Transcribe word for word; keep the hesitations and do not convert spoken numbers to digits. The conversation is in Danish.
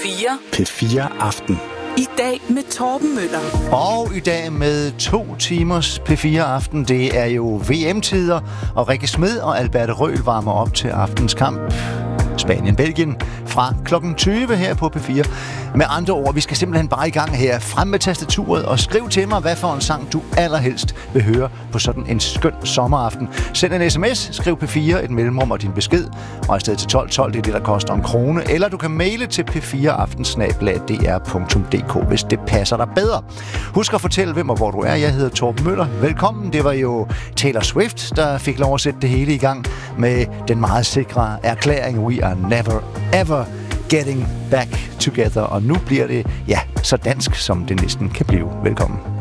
fire. P fire Aften. I dag med Torben Møller. Og i dag med to timers P fire Aften. Det er jo V M-tider, og Rikke Smed og Alberte Røhl varmer op til aftens kamp. Spanien-Belgien fra klokken tyve her på P fire. Med andre ord, vi skal simpelthen bare i gang her. Frem med tastaturet og skriv til mig, hvad for en sang du allerhelst vil høre på sådan en skøn sommeraften. Send en sms, skriv P fire, et mellemrum og din besked, og i stedet til tolv tolv, det er det, der koster en krone. Eller du kan maile til p fire aften snabel-a d r punktum d k, hvis det passer dig bedre. Husk at fortælle, hvem og hvor du er. Jeg hedder Torben Møller. Velkommen. Det var jo Taylor Swift, der fik lov at sætte det hele i gang med den meget sikre erklæring We are never ever getting back together. Og nu bliver det, ja, så dansk, som det næsten kan blive. Velkommen.